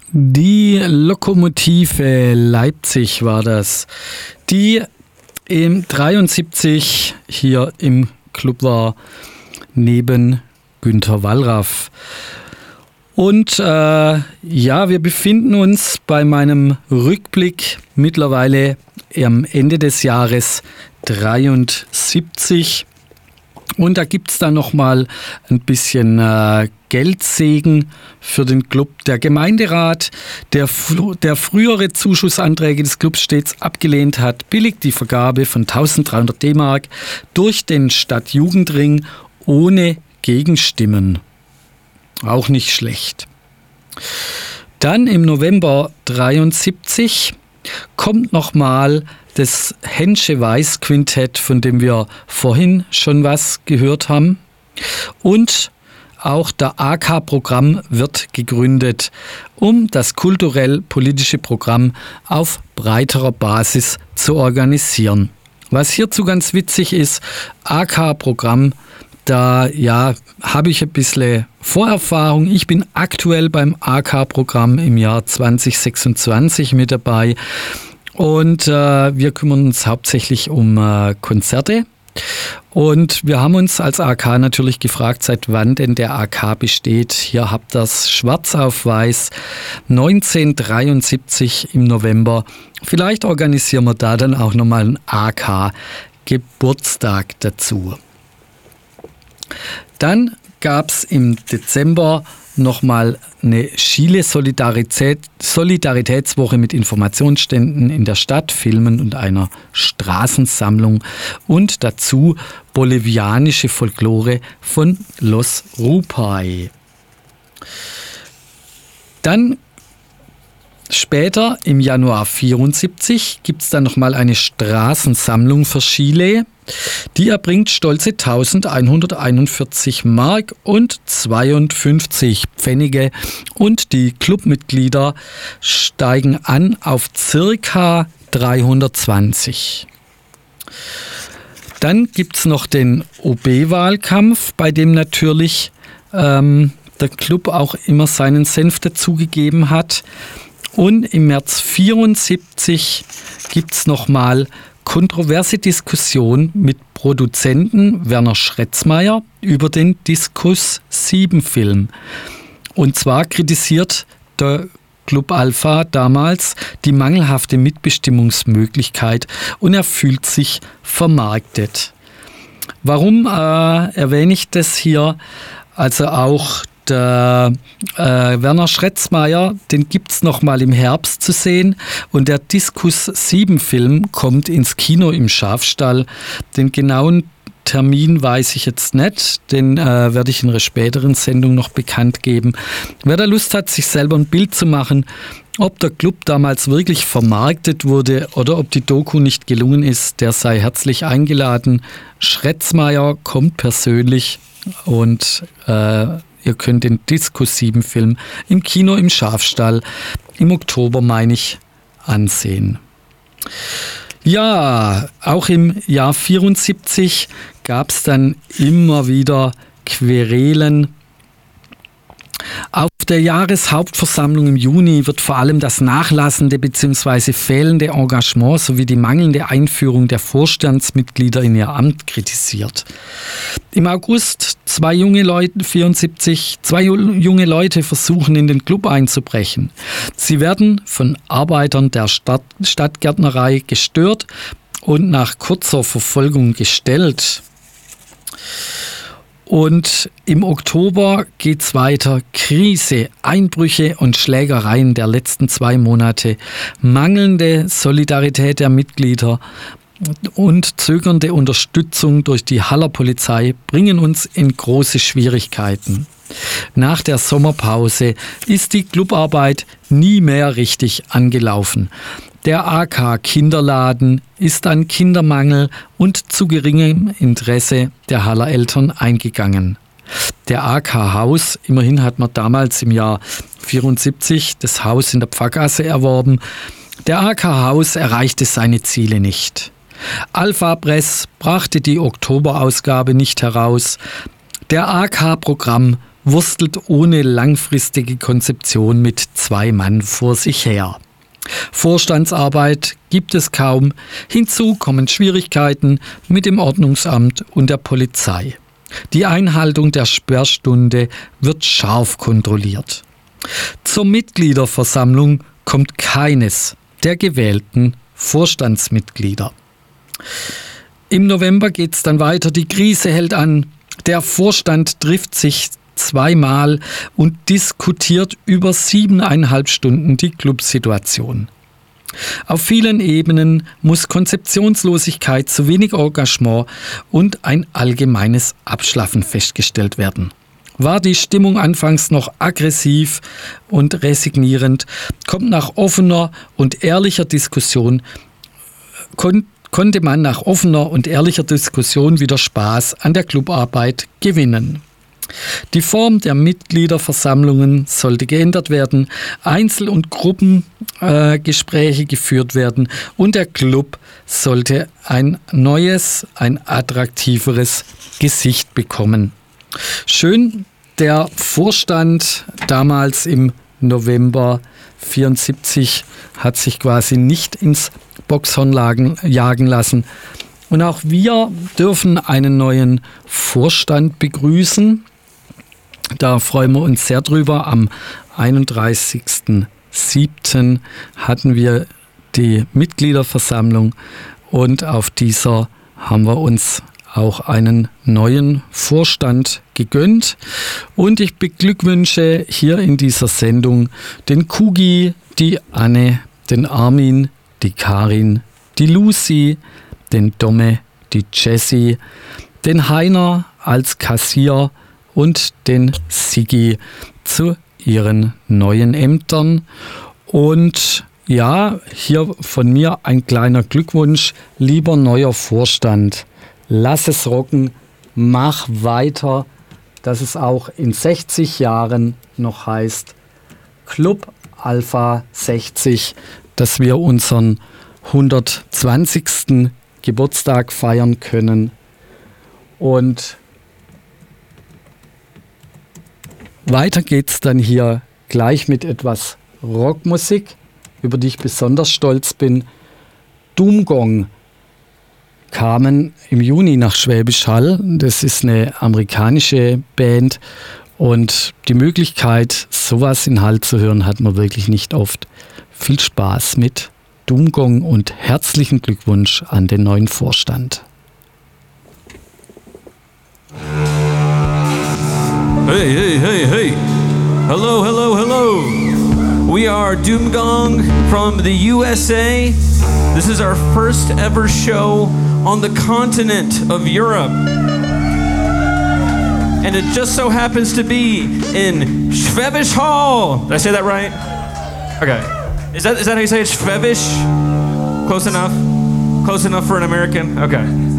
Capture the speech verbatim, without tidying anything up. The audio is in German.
Die Lokomotive Leipzig war das, die im dreiundsiebzig hier im Club war, neben Günter Wallraff. Und äh, ja, wir befinden uns bei meinem Rückblick mittlerweile am Ende des Jahres dreiundsiebzig. Und da gibt es dann nochmal ein bisschen äh, Geldsegen für den Club. Der Gemeinderat, der, der frühere Zuschussanträge des Clubs stets abgelehnt hat, billigt die Vergabe von eintausenddreihundert D-Mark durch den Stadtjugendring ohne Gegenstimmen. Auch nicht schlecht. Dann im November dreiundsiebzig kommt nochmal das Hensche-Weiß-Quintett, von dem wir vorhin schon was gehört haben. Und auch der A K-Programm wird gegründet, um das kulturell-politische Programm auf breiterer Basis zu organisieren. Was hierzu ganz witzig ist, A K-Programm, da ja, habe ich ein bisschen Vorerfahrung. Ich bin aktuell beim A K-Programm im Jahr zwanzig sechsundzwanzig mit dabei. Und äh, wir kümmern uns hauptsächlich um äh, Konzerte. Und wir haben uns als A K natürlich gefragt, seit wann denn der A K besteht. Hier habt ihr das schwarz auf weiß, neunzehnhundertdreiundsiebzig im November. Vielleicht organisieren wir da dann auch nochmal einen A K-Geburtstag dazu. Dann gab es im Dezember nochmal eine Chile Solidarität, Solidaritätswoche mit Informationsständen in der Stadt, Filmen und einer Straßensammlung und dazu bolivianische Folklore von Los Rupay. Dann später im Januar vierundsiebzig gibt es dann nochmal eine Straßensammlung für Chile. Die erbringt stolze eintausendeinhunderteinundvierzig Mark und zweiundfünfzig Pfennige und die Clubmitglieder steigen an auf circa dreihundertzwanzig. Dann gibt es noch den O B-Wahlkampf, bei dem natürlich ähm, der Club auch immer seinen Senf dazugegeben hat. Und im März vierundsiebzig gibt es nochmal kontroverse Diskussion mit Produzenten Werner Schretzmeier über den Diskus sieben Film. Und zwar kritisiert der Club Alpha damals die mangelhafte Mitbestimmungsmöglichkeit und er fühlt sich vermarktet. Warum äh, erwähne ich das hier? Also auch Der äh, Werner Schretzmeier, den gibt es nochmal im Herbst zu sehen und der Diskus sieben Film kommt ins Kino im Schafstall. Den genauen Termin weiß ich jetzt nicht, den äh, werde ich in einer späteren Sendung noch bekannt geben. Wer da Lust hat, sich selber ein Bild zu machen, ob der Club damals wirklich vermarktet wurde oder ob die Doku nicht gelungen ist, der sei herzlich eingeladen. Schretzmeier kommt persönlich und äh, ihr könnt den Diskus sieben Film im Kino im Schafstall im Oktober, meine ich, ansehen. Ja, auch im Jahr vierundsiebzig gab es dann immer wieder Querelen. Auf der Jahreshauptversammlung im Juni wird vor allem das nachlassende bzw. fehlende Engagement sowie die mangelnde Einführung der Vorstandsmitglieder in ihr Amt kritisiert. Im August zwei junge Leute, vierundsiebzig, zwei junge Leute versuchen in den Club einzubrechen. Sie werden von Arbeitern der Stadt, Stadtgärtnerei gestört und nach kurzer Verfolgung gestellt. Und im Oktober geht's weiter. Krise, Einbrüche und Schlägereien der letzten zwei Monate, mangelnde Solidarität der Mitglieder und zögernde Unterstützung durch die Haller Polizei bringen uns in große Schwierigkeiten. Nach der Sommerpause ist die Clubarbeit nie mehr richtig angelaufen. Der A K-Kinderladen ist an Kindermangel und zu geringem Interesse der Haller Eltern eingegangen. Der A K-Haus, immerhin hat man damals im Jahr vierundsiebzig das Haus in der Pfarrgasse erworben, der A K-Haus erreichte seine Ziele nicht. Alpha Press brachte die Oktoberausgabe nicht heraus. Der A K-Programm wurstelt ohne langfristige Konzeption mit zwei Mann vor sich her. Vorstandsarbeit gibt es kaum, hinzu kommen Schwierigkeiten mit dem Ordnungsamt und der Polizei. Die Einhaltung der Sperrstunde wird scharf kontrolliert. Zur Mitgliederversammlung kommt keines der gewählten Vorstandsmitglieder. Im November geht es dann weiter, die Krise hält an. Der Vorstand trifft sich zweimal und diskutiert über siebeneinhalb Stunden die Clubsituation. Auf vielen Ebenen muss Konzeptionslosigkeit, zu wenig Engagement und ein allgemeines Abschlaffen festgestellt werden. War die Stimmung anfangs noch aggressiv und resignierend, kommt nach offener und ehrlicher Diskussion, kon- konnte man nach offener und ehrlicher Diskussion wieder Spaß an der Clubarbeit gewinnen. Die Form der Mitgliederversammlungen sollte geändert werden, Einzel- und Gruppengespräche äh, geführt werden und der Club sollte ein neues, ein attraktiveres Gesicht bekommen. Schön, der Vorstand damals im November vierundsiebzig hat sich quasi nicht ins Boxhorn jagen lassen. Und auch wir dürfen einen neuen Vorstand begrüßen. Da freuen wir uns sehr drüber. Am einunddreißigsten siebten hatten wir die Mitgliederversammlung und auf dieser haben wir uns auch einen neuen Vorstand gegönnt. Und ich beglückwünsche hier in dieser Sendung den Kugi, die Anne, den Armin, die Karin, die Lucy, den Domme, die Jessie, den Heiner als Kassier und den Sigi zu ihren neuen Ämtern. Und ja, hier von mir ein kleiner Glückwunsch, lieber neuer Vorstand. Lass es rocken, mach weiter, dass es auch in sechzig Jahren noch heißt Club Alpha sechzig, dass wir unseren hundertzwanzigsten Geburtstag feiern können. Und weiter geht's dann hier gleich mit etwas Rockmusik, über die ich besonders stolz bin. Doomgong kamen im Juni nach Schwäbisch Hall. Das ist eine amerikanische Band und die Möglichkeit, sowas in Hall zu hören, hat man wirklich nicht oft. Viel Spaß mit Doomgong und herzlichen Glückwunsch an den neuen Vorstand. Hey, hey, hey, hey. Hello, hello, hello. We are Doomgong from the U S A. This is our first ever show on the continent of Europe. And it just so happens to be in Schwäbisch Hall. Did I say that right? Okay. Is that is that how you say it? Schwäbisch? Close enough? Close enough for an American? Okay.